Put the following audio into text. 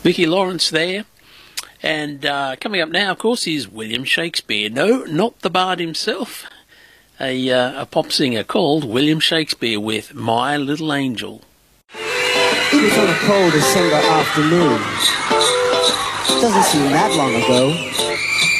Vicky Lawrence there. And coming up now, of course, is William Shakespeare. No, not the bard himself. A pop singer called William Shakespeare with My Little Angel. It was on a cold December afternoon. Doesn't seem that long ago.